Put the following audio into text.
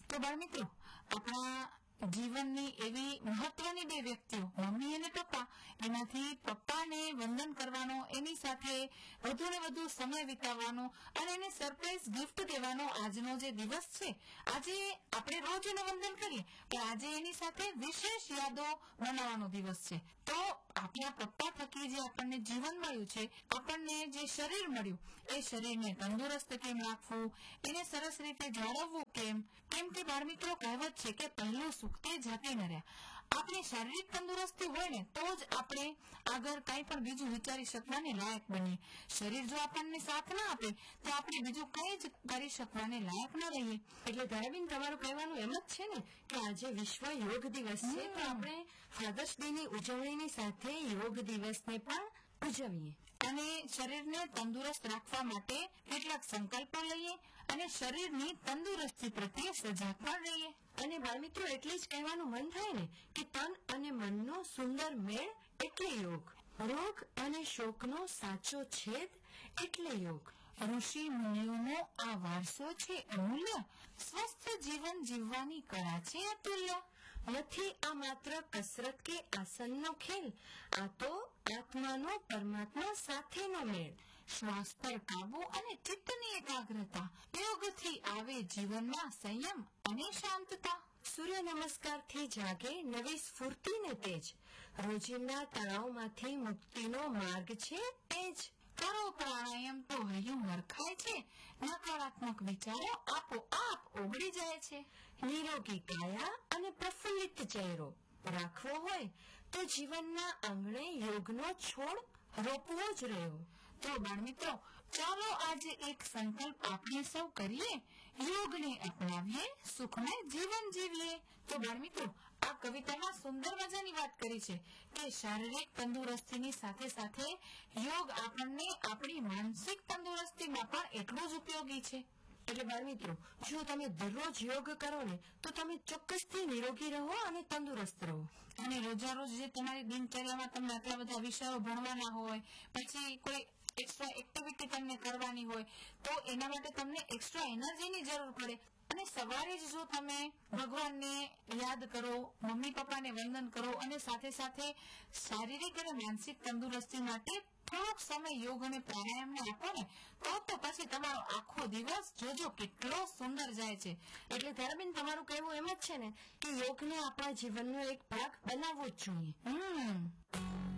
તો બાળમિત્રો, આપણા જીવનની એવી મહત્વની બે વ્યક્તિઓ, મમ્મી અને પપ્પા, એમાંથી પપ્પાને વંદન કરવાનો, એની સાથે વધુ ને વધુ સમય વિતાવવાનો અને એને સરપ્રાઈઝ ગિફ્ટ દેવાનો આજનો જે દિવસ છે. આજે આપણે રોજ એને વંદન કરીએ, પણ આજે એની સાથે વિશેષ યાદો બનાવવાનો દિવસ છે. તો આપણા પપ્પા થકી જે આપણને જીવન મળ્યું છે, આપણને જે શરીર મળ્યું, એ શરીરને તંદુરસ્ત કેમ રાખવું, એને સરસ રીતે જાળવવું કેમ કે બાળમિત્રો, કહેવત છે કે પહેલું સુખ તે જાતે ન રહ્યા. આપણી શારીરિક તંદુરસ્તી હોય ને તો જ આપણે આગળ કંઈ પણ બીજું વિચારી શકવાને લાયક બનીએ. શરીર જો આપણને સાથ ના આપે તો આપણે બીજું કંઈ જ કરી શકવાને લાયક ન રહીએ. એટલે ધારાબેન, તમારું કહેવાનું એમ જ છે ને કે આજે વિશ્વ યોગ દિવસ છે, તો આપણે ફાધર્સ ડે ની ઉજવણીની સાથે યોગ દિવસને પણ ઉજવીએ અને શરીરને તંદુરસ્ત રાખવા માટે કેટલાક સંકલ્પો લઈએ અને શરીરની તંદુરસ્તી પ્રત્યે સજાગ પણ રહીએ. અને બાળમિત્રો, એટલે જ કહેવાનું મન થાય ને કે તન અને મનનો સુંદર મેળ એટલે યોગ. રોગ અને શોકનો સાચો છેદ એટલે યોગ. ઋષિ મુનિઓનો આ વારસો છે અમૂલ્ય, સ્વસ્થ જીવન જીવવાની કળા છે અતુલ્ય. નથી આ માત્ર કસરત કે આસનનો ખેલ, આ તો આત્માનો પરમાત્મા સાથેનો મેળ. શ્વાસ પર કાબુ અને ચિત્તની એકાગ્રતા, યોગથી આવે જીવનમાં સંયમ અને શાંતતા. સૂર્ય નમસ્કાર થી જાગે નવી સ્ફૂર્તિ ને તેજ, રોજિંદા તણાવમાંથી મુક્તિનો માર્ગ છે એ જ. કરો પ્રાણાયામ તો હૈયું હરખાય છે, નકારાત્મક વિચારો આપોઆપ ઓગળી જાય છે. નિરોગી કાયા અને પ્રફુલ્લિત ચહેરો રાખવો હોય તો જીવનના આંગણે યોગનો છોડ રોપવો જ રહ્યો. તો બાળમિત્રો, ચાલો આજે એક સંકલ્પ આપણે સૌ કરીએ, યોગને અપનાવીએ, સુખમય જીવન જીવીએ. તો બાળમિત્રો, આ કવિતામાં સુંદર મજાની વાત કરી છે કે શારીરિક તંદુરસ્તીની સાથે સાથે યોગ આપણને આપણી માનસિક તંદુરસ્તીમાં પણ એટલું જ ઉપયોગી છે. એટલે બાળમિત્રો, જો તમે દરરોજ યોગ કરો ને તો તમે ચોક્કસથી નિરોગી રહો અને તંદુરસ્ત રહો. અને રોજારોજ જે તમારી દિનચર્યામાં તમને આટલા બધા વિષયો ભણવાના હોય, પછી કોઈ એક્સ્ટ્રા એક્ટિવિટી તમને કરવાની હોય, તો એના માટે તમને એક્સ્ટ્રા એનર્જીની જરૂર પડે. અને સવારે જ જો તમે ભગવાનને યાદ કરો, મમ્મી પપ્પાને વંદન કરો અને સાથે સાથે શારીરિક અને માનસિક તંદુરસ્તી માટે થોડોક સમય યોગ અને પ્રાણાયામને આપો ને, તો પછી તમારો આખો દિવસ જોજો કેટલો સુંદર જાય છે. એટલે ધારાબેન, તમારું કહેવું એમ જ છે ને કે યોગને આપણા જીવનનો એક ભાગ બનાવવો જ જોઈએ.